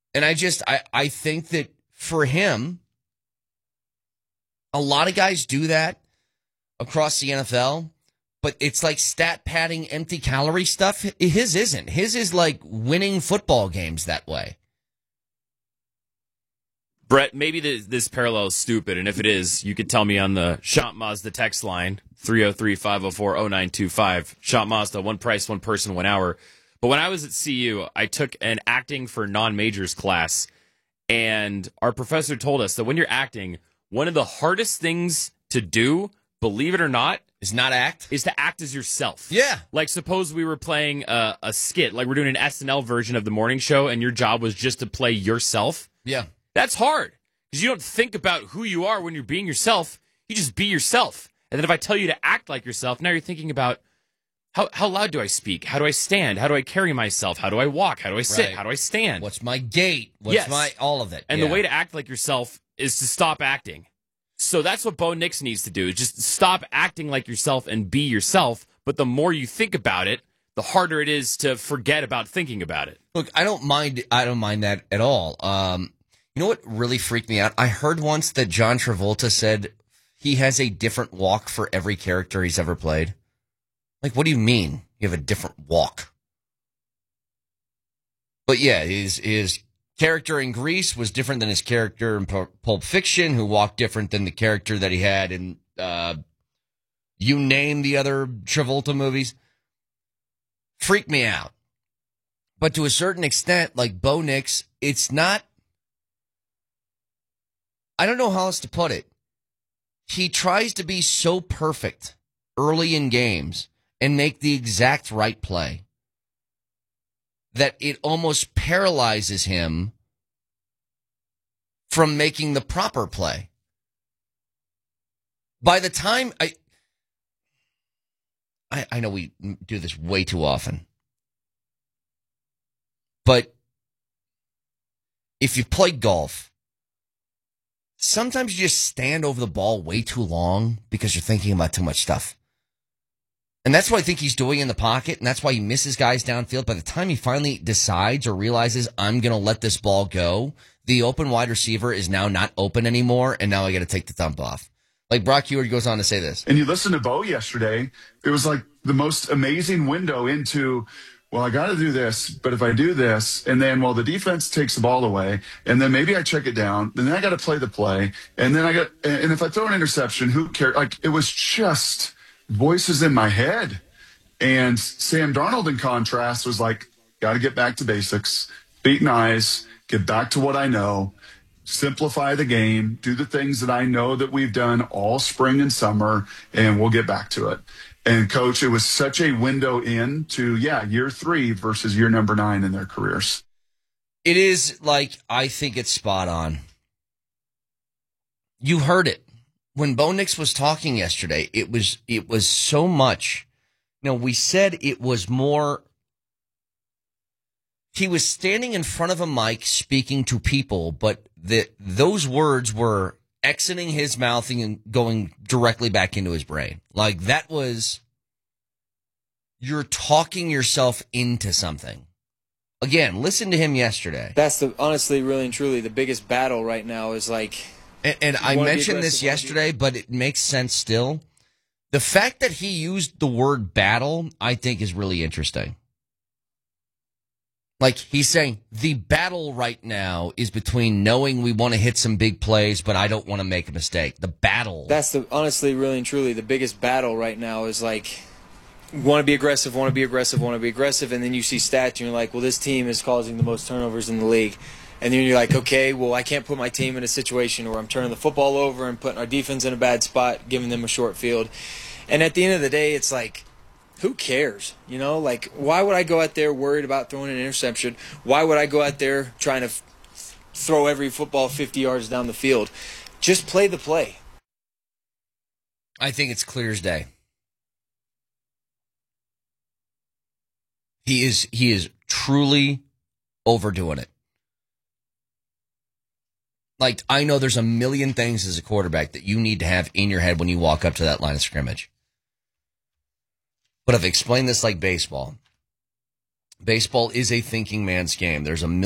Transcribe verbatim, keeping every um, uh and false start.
And I just, I, I think that for him, a lot of guys do that across the N F L, but it's like stat padding, empty calorie stuff. His isn't. His is like winning football games that way. Brett, maybe this, this parallel is stupid, and if it is, you could tell me on the Shop Mazda text line, three oh three, five oh four, oh nine two five. Shop Mazda, one price, one person, one hour. But when I was at C U, I took an acting for non-majors class, and our professor told us that when you're acting, one of the hardest things to do, believe it or not, is not act, is to act as yourself. Yeah. Like, suppose we were playing a, a skit, like we're doing an S N L version of the morning show, and your job was just to play yourself. Yeah. That's hard, because you don't think about who you are when you're being yourself. You just be yourself. And then if I tell you to act like yourself, now you're thinking about, how how loud do I speak? How do I stand? How do I carry myself? How do I walk? How do I sit? Right. How do I stand? What's my gait? What's Yes. my, all of it. And Yeah. the way to act like yourself is to stop acting. So that's what Bo Nix needs to do, is just stop acting like yourself and be yourself. But the more you think about it, the harder it is to forget about thinking about it. Look, I don't mind. I don't mind that at all. Um, you know what really freaked me out? I heard once that John Travolta said he has a different walk for every character he's ever played. Like, what do you mean you have a different walk? But yeah, his his character in Grease was different than his character in Pulp Fiction, who walked different than the character that he had in, uh, you name the other Travolta movies. Freaked me out. But to a certain extent, like Bo Nix, it's not, I don't know how else to put it. He tries to be so perfect early in games and make the exact right play that it almost paralyzes him from making the proper play. By the time I, I, I know we do this way too often, but if you play golf, sometimes you just stand over the ball way too long because you're thinking about too much stuff. And that's what I think he's doing in the pocket, and that's why he misses guys downfield. By the time he finally decides or realizes, I'm going to let this ball go, the open wide receiver is now not open anymore, and now I got to take the thumb off. Like Brock Huard goes on to say this. And you listen to Bo yesterday, it was like the most amazing window into, well, I got to do this, but if I do this, and then, well, the defense takes the ball away, and then maybe I check it down, and then I got to play the play, and then I got, and if I throw an interception, who cares? Like, it was just voices in my head. And Sam Darnold, in contrast, was like, got to get back to basics, beaten eyes, get back to what I know, simplify the game, do the things that I know that we've done all spring and summer, and we'll get back to it. And, Coach, it was such a window in to, yeah, year three versus year number nine in their careers. It is like, I think it's spot on. You heard it. When Bo Nix was talking yesterday, it was it was so much. You know, we said it was more, he was standing in front of a mic speaking to people, but the, those words were exiting his mouth and going directly back into his brain. Like, that was, you're talking yourself into something. Again, listen to him yesterday. That's the honestly, really and truly, the biggest battle right now is like, and, and I mentioned this yesterday, but it makes sense still. The fact that he used the word battle, I think, is really interesting. Like, he's saying the battle right now is between knowing we want to hit some big plays, but I don't want to make a mistake. The battle. That's the honestly, really and truly, the biggest battle right now is like, want to be aggressive, want to be aggressive, want to be aggressive, and then you see stats and you're like, well, this team is causing the most turnovers in the league. And then you're like, okay, well, I can't put my team in a situation where I'm turning the football over and putting our defense in a bad spot, giving them a short field. And at the end of the day, it's like, who cares? You know, like, why would I go out there worried about throwing an interception? Why would I go out there trying to f- throw every football fifty yards down the field? Just play the play. I think it's clear as day. He is he is truly overdoing it. Like, I know there's a million things as a quarterback that you need to have in your head when you walk up to that line of scrimmage. But I've explained this like baseball. Baseball is a thinking man's game. There's a